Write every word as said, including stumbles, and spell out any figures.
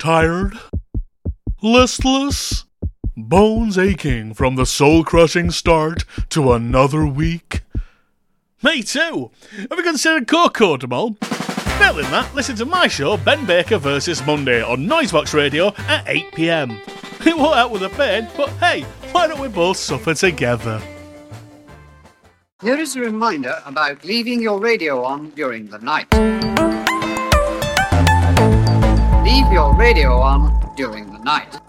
Tired? Listless? Bones aching from the soul-crushing start to another week? Me too! Have you considered co-codable? Failing that, listen to my show Ben Baker versus Monday on Noisebox Radio at eight p m. It won't help with the pain, but hey, why don't we both suffer together? Here is a reminder about leaving your radio on during the night. Leave your radio on during the night.